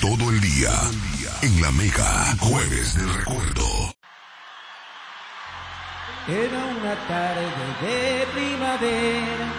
todo el día. En la Mega, Jueves del Recuerdo. Era una tarde de primavera,